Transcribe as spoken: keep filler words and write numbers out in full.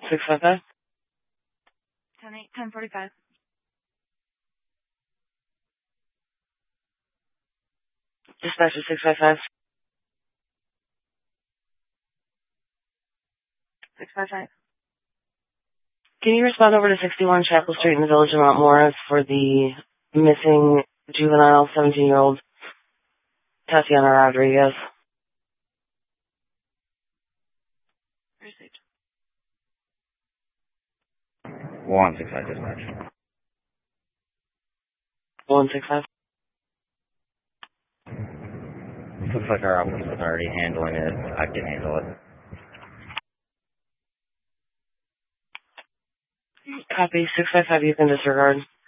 six five five. ten eight, ten forty-five. Dispatcher six five five. six five five. Can you respond over to sixty-one Chapel Street in the Village of Mount Morris for the missing juvenile seventeen-year-old Tatiana Rodriguez? Received. one six five dispatch. one six five. Looks like our office is already handling it. I can handle it. Copy. six five five, you can disregard.